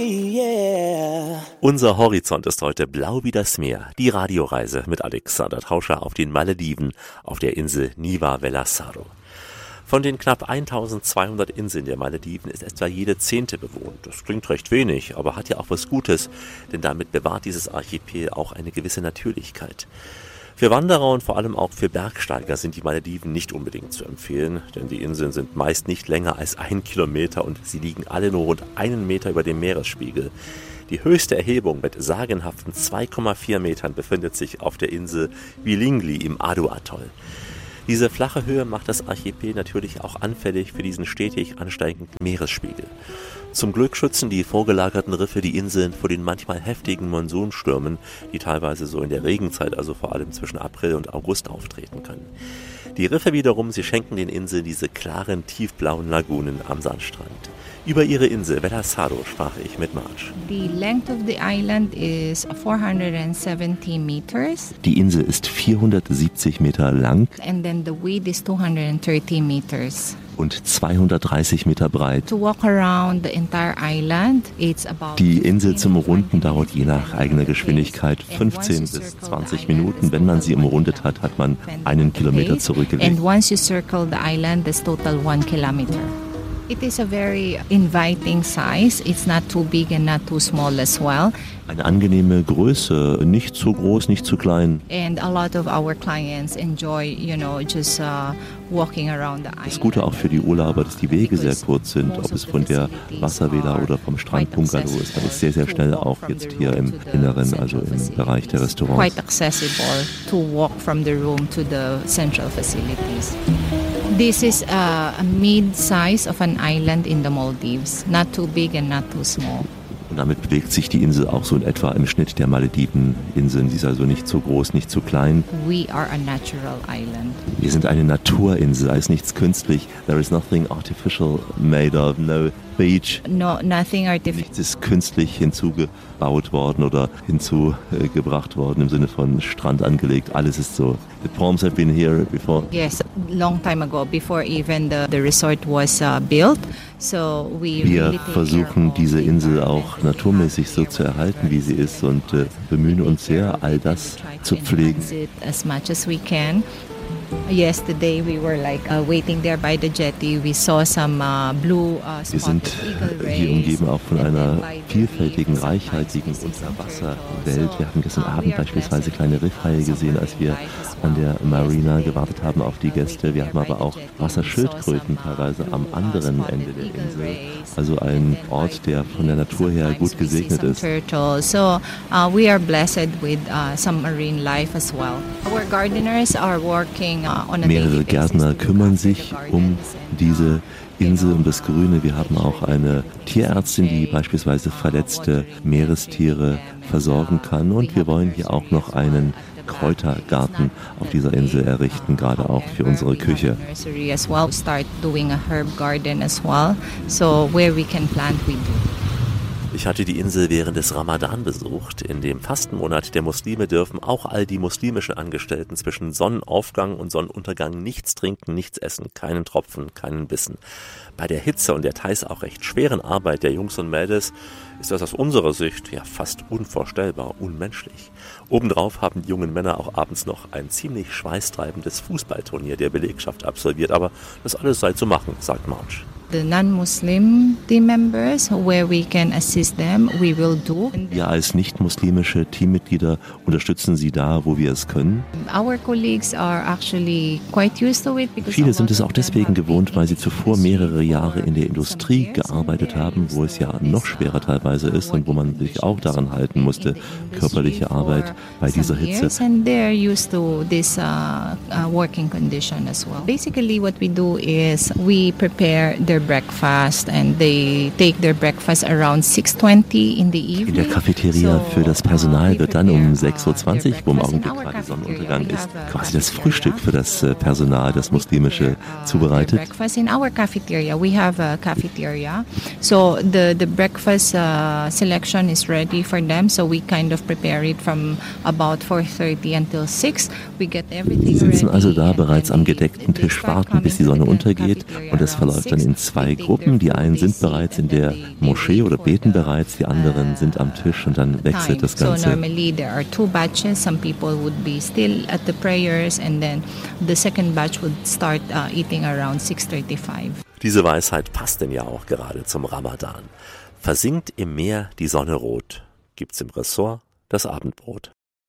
Yeah. Unser Horizont ist heute blau wie das Meer. Die Radioreise mit Alexander Tauscher auf den Malediven, auf der Insel Niva Velasaro. Von den knapp 1200 Inseln der Malediven ist etwa jede 10. bewohnt. Das klingt recht wenig, aber hat ja auch was Gutes, denn damit bewahrt dieses Archipel auch eine gewisse Natürlichkeit. Für Wanderer und vor allem auch für Bergsteiger sind die Malediven nicht unbedingt zu empfehlen, denn die Inseln sind meist nicht länger als 1 Kilometer und sie liegen alle nur rund 1 Meter über dem Meeresspiegel. Die höchste Erhebung mit sagenhaften 2,4 Metern befindet sich auf der Insel Vilingili im Adu-Atoll. Diese flache Höhe macht das Archipel natürlich auch anfällig für diesen stetig ansteigenden Meeresspiegel. Zum Glück schützen die vorgelagerten Riffe die Inseln vor den manchmal heftigen Monsunstürmen, die teilweise so in der Regenzeit, also vor allem zwischen April und August auftreten können. Die Riffe wiederum, sie schenken den Inseln diese klaren, tiefblauen Lagunen am Sandstrand. Über ihre Insel Velasaro sprach ich mit Marge. The length of the island is 470 meters. Die Insel ist 470 Meter lang. And then the width is 230 meters. Und 230 Meter breit. To walk around the entire island, it's about die Insel zum Umrunden dauert je nach eigener Geschwindigkeit 15 bis 20 Minuten. Wenn man sie umrundet hat, hat man 1 Kilometer zurückgelegt. And once you circle the island, that's total 1 kilometer. It is a very inviting size. It's not too big and not too small as well. Eine angenehme Größe, nicht zu groß, nicht zu klein. And a lot of our clients enjoy, just walking around the island. Das Gute auch für die Urlauber, dass die Wege sehr kurz sind, ob es von der Wasservilla oder vom Strandbungalow ist. Man ist sehr, sehr schnell auch jetzt hier im Inneren, also im Bereich der Restaurants. Quite accessible to walk from the room to the central facilities. This is a mid-size of an island in the Maldives, not too big and not too small. Und damit bewegt sich die Insel auch so in etwa im Schnitt der Malediveninseln. Sie ist also nicht zu groß, nicht zu klein. We are a natural island. Wir sind eine Naturinsel, da ist nichts künstlich. There is nothing artificial made of, no beach. No, nothing artificial. Nichts ist künstlich hinzugebaut worden oder hinzugebracht worden im Sinne von Strand angelegt. Alles ist so. The palms have been here before. Yes, long time ago, before even the resort was built. So wir versuchen diese Insel auch naturmäßig so zu erhalten, wie sie ist, und bemühen uns sehr, all das zu pflegen. As much as we can. Yesterday we were waiting there by the jetty. We saw some blue Wir sind hier umgeben auch von einer vielfältigen, reichhaltigen Unterwasserwelt. Wir haben gestern Abend beispielsweise kleine Riffhaie gesehen, als wir an der Marina gewartet haben auf die Gäste. Wir haben aber auch Wasserschildkröten teilweise am anderen Ende der Insel. Also ein Ort, der von der Natur her gut gesegnet ist. So we are blessed with some marine life as well. Our gardeners are working Mehrere Gärtner kümmern sich um diese Insel, um das Grüne. Wir haben auch eine Tierärztin, die beispielsweise verletzte Meerestiere versorgen kann. Und wir wollen hier auch noch einen Kräutergarten auf dieser Insel errichten, gerade auch für unsere Küche. Ich hatte die Insel während des Ramadan besucht. In dem Fastenmonat der Muslime dürfen auch all die muslimischen Angestellten zwischen Sonnenaufgang und Sonnenuntergang nichts trinken, nichts essen, keinen Tropfen, keinen Bissen. Bei der Hitze und der teils auch recht schweren Arbeit der Jungs und Mädels ist das aus unserer Sicht ja fast unvorstellbar, unmenschlich. Obendrauf haben die jungen Männer auch abends noch ein ziemlich schweißtreibendes Fußballturnier der Belegschaft absolviert, aber das alles sei zu machen, sagt Marge. The non-Muslim team members, where we can assist them, we will do. Wir als nicht-muslimische Teammitglieder unterstützen sie da, wo wir es können. Our colleagues are actually quite used to it. Viele sind es auch deswegen gewohnt, weil sie zuvor mehrere Jahre in der Industrie gearbeitet haben, wo es ja noch schwerer teilweise ist und wo man sich auch daran halten musste, körperliche Arbeit bei dieser Hitze. And they're used to this working condition as well. Basically what we do is we prepare their breakfast and they take their breakfast around 6:20 in the evening. In der Cafeteria für das Personal wird dann um 6:20 Uhr, wo im Augenblick gerade Sonnenuntergang ist, quasi das Frühstück für das Personal, das Muslimische, zubereitet. Breakfast in our cafeteria. We have a cafeteria. So the breakfast selection is ready for them. So we kind of prepare it from about 4:30 until 6. We get everything ready. Sie sitzen also da bereits am gedeckten Tisch, warten, bis die Sonne untergeht, und das verläuft dann in 2 Gruppen. Die einen sind bereits in der Moschee oder beten bereits, die anderen sind am Tisch und dann wechselt das Ganze. So normally there are 2 batches. Some people would be still at the prayers and then the second batch would start eating around 6:35. Diese Weisheit passt denn ja auch gerade zum Ramadan. Versinkt im Meer die Sonne rot, gibt's im Ressort das Abendbrot.